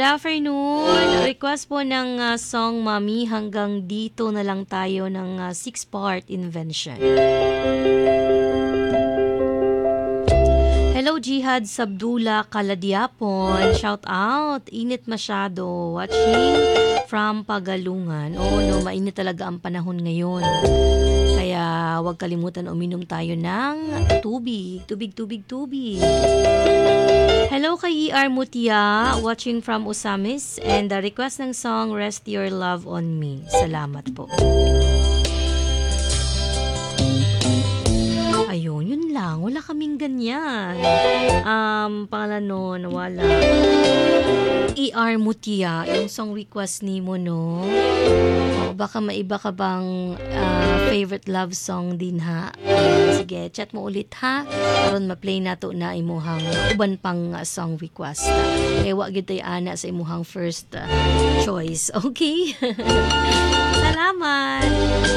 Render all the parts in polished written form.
Good afternoon. Request po ng song Mami, hanggang dito na lang tayo ng six-part invention. Hello Jihad Sabdula Kaladiapon. Shout out. Init masyado. Watching from Pagalungan. Oo no, mainit talaga ang panahon ngayon. Kaya huwag kalimutan uminom tayo ng tubig. Tubig. Hello kay ER Mutia, watching from Usamis, and the request ng song Rest Your Love on Me. Salamat po. Ayun, yun lang. Wala kaming ganyan. Pangalan nun, wala. ER Mutia, yung song request ni mo, no? O, baka maiba ka bang favorite love song din, ha? Sige, chat mo ulit, ha? Karon ma-play na to na imuhang uban pang song request. Kaya wag gyud tay ana sa imuhang first choice. Okay? Salamat!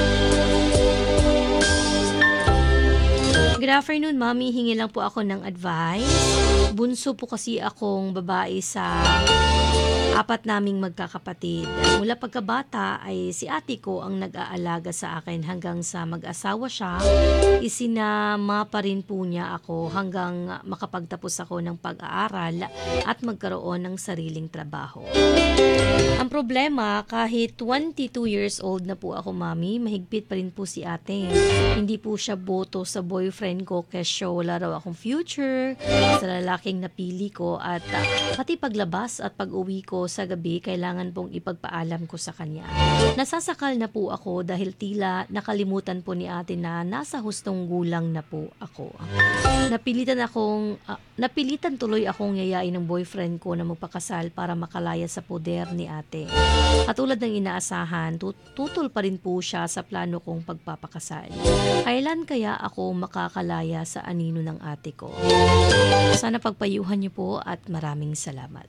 Good afternoon, Mami. Hingi lang po ako ng advice. Bunso po kasi akong babae sa apat naming magkakapatid. Mula pagkabata ay si ate ko ang nag-aalaga sa akin hanggang sa mag-asawa siya. Isinama pa rin po niya ako hanggang makapagtapos ako ng pag-aaral at magkaroon ng sariling trabaho. Ang problema, kahit 22 years old na po ako, Mami, mahigpit pa rin po si ate. Hindi po siya boto sa boyfriend ko kasi wala raw akong future sa lalaking napili ko at pati paglabas at pag-uwi ko sa gabi, kailangan pong ipagpaalam ko sa kanya. Nasasakal na po ako dahil tila nakalimutan po ni ate na nasa hustong gulang na po ako. Napilitan tuloy akong yayain ng boyfriend ko na magpakasal para makalaya sa poder ni ate. Katulad ng inaasahan, tutol pa rin po siya sa plano kong pagpapakasal. Kailan kaya ako makakalaya sa anino ng ate ko? Sana pagpayuhan niyo po at maraming salamat.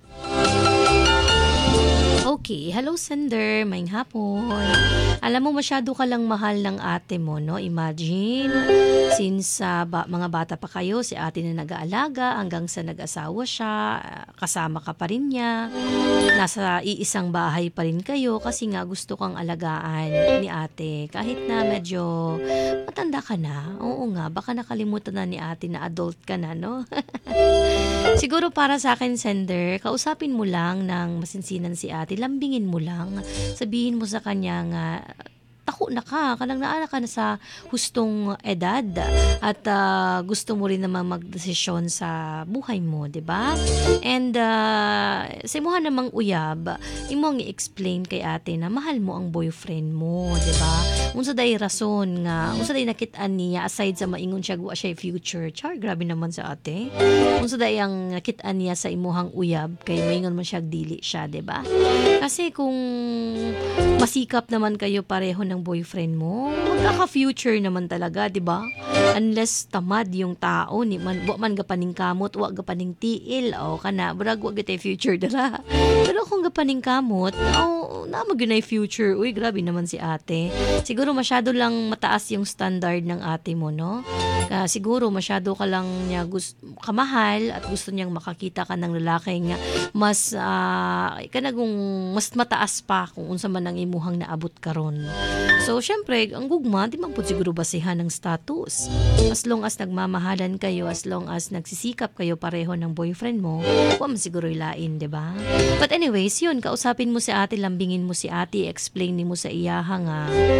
Okay, hello sender, maing hapon. Alam mo, masyado ka lang mahal ng ate mo, no? Imagine, since mga bata pa kayo, si ate na nag-aalaga hanggang sa nag-asawa siya, kasama ka pa rin niya, nasa iisang bahay pa rin kayo kasi nga gusto kang alagaan ni ate. Kahit na medyo matanda ka na, oo nga, baka nakalimutan na ni ate na adult ka na, no? Siguro para sa akin, sender, kausapin mo lang ng masinsinan si ate, lambingin mo lang, sabihin mo sa kanya nga, tako na ka, kanang naana ka na sa hustong edad at gusto mo rin naman magdesisyon sa buhay mo, 'di ba? And sa imuha namang uyab, imong i-explain kay ate na mahal mo ang boyfriend mo, 'di ba? Unsa day rason nga, unsa day nakit-an niya aside sa maingon siya wa siya future. Char, grabe naman sa ate. Unsa day ang nakit-an niya sa imuhang uyab kay maingon man siya dili siya, 'di ba? Kasi kung masikap naman kayo pareho ng boyfriend mo, magkaka-future naman talaga, 'di ba? Unless tamad yung tao ni man gapaning kamot, wa gapaning tiil o kana brag wa gitay future dara. Pero kung gapaning kamot, na magyunay future. Uy, grabe naman si ate. Siguro masyado lang mataas yung standard ng ate mo, no? Siguro masyado ka lang niya kamahal at gusto niyang makakita ka ng lalaking mas mas mataas pa kung unsa man ang imuhang naabot karon. So syempre, ang gugma di man pud siguro basihan ng status. As long as nagmamahalan kayo, as long as nagsisikap kayo pareho ng boyfriend mo, wa man siguro ilain, 'di ba? But anyways, yun, kausapin mo si ate, lambingin mo si ate, explain ni mo sa iyaha nga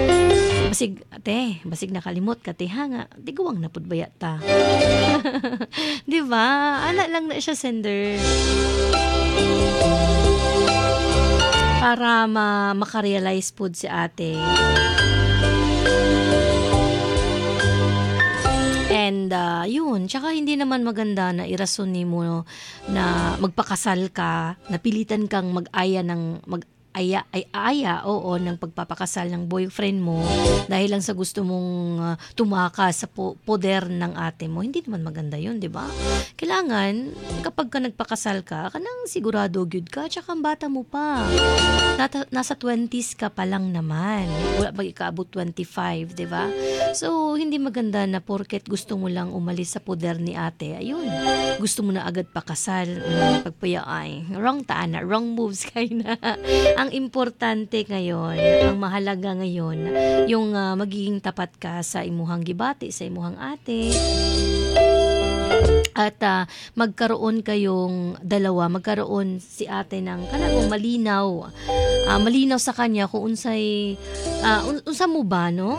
basig nakalimot ka te nga, di guwang napud baya ta. Di ba? Ana lang na siya, sender. Para makarealize pud si ate. And yun, tsaka hindi naman maganda na irason ni mo na magpakasal ka, napilitan kang mag-aya aya, oo, ng pagpapakasal ng boyfriend mo dahil lang sa gusto mong tumakas sa poder ng ate mo, hindi naman maganda yun, di ba? Kailangan, kapag ka nagpakasal ka, kanang sigurado gyud ka, tsaka ang bata mo pa. Nasa 20s ka pa lang naman. Wala pa ikaabot 25, di ba? So, hindi maganda na porket gusto mo lang umalis sa poder ni ate, ayun, gusto mo na agad pakasal. Pagpaya ay, wrong taan na, wrong moves kayo na. Ang importante ngayon, ang mahalaga ngayon, yung magiging tapat ka sa imuhang gibati, sa imuhang ate. At magkaroon kayong dalawa, magkaroon si ate ng kanang malinaw. Malinaw sa kanya kung unsay unsa mo ba, no?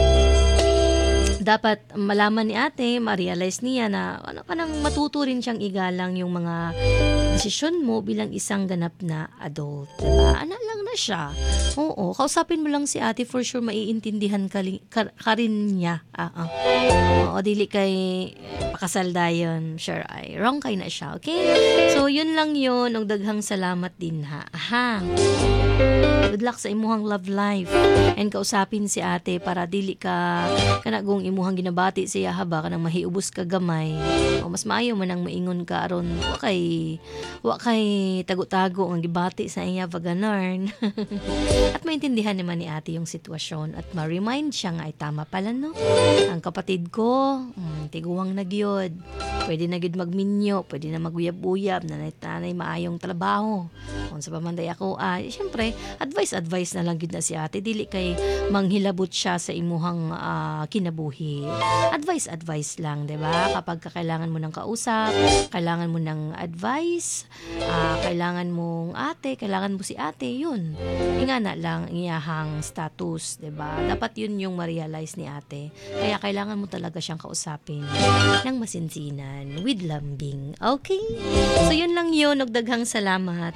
Dapat malaman ni ate, ma-realize niya na ano kanang matuto rin siyang igalang yung mga desisyon mo bilang isang ganap na adult, diba? Anak lang na siya. Oo, kausapin mo lang si ate, for sure maiintindihan ka rin niya. Oo, dili kay pakasal dayon, sure ay wrong kay na siya, okay? So, yun lang yun. Og daghang salamat din ha. Aha. Good luck sa imuhang love life. And kausapin si ate para dili ka kanagong imuhang ginabati siya haba kanang mahiubos ka gamay. O mas maayo man ang maingon ka aron wa kay tago-tago ang gibati sa iya vaganorn. At maintindihan naman ni ate yung sitwasyon at ma-remind siya nga ay tama pala, no? Ang kapatid ko, tiguwang na gyud. Pwede na gyud magminyo, pwede na maguyab-uyab, nanay maayong trabaho. Kung sa pamanday ako, syempre, advice na lang gyud na si ate, dili kay manghilabot siya sa imuhang kinabuhi. Advice lang, 'di ba? Kapag kailangan mo ng kausap, kailangan mo ng advice, kailangan mong ate, kailangan mo si ate, yun. Ingana lang iyahang status, 'di ba? Dapat yun yung ma-realize ni ate. Kaya kailangan mo talaga siyang kausapin ng masinsinan with lambing. Okay? So yun lang yun, og daghang salamat.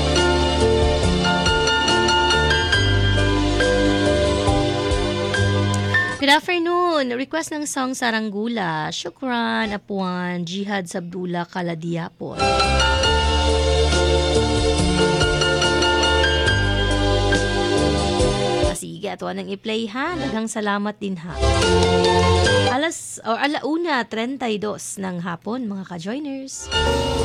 Good afternoon. Request ng song Saranggula. Shukran, Apuan, Jihad Sabdula, Kaladiapon. Sige, ato nang i-play ha. Daghang salamat din ha. Alauna, 32 ng hapon, mga ka-joiners.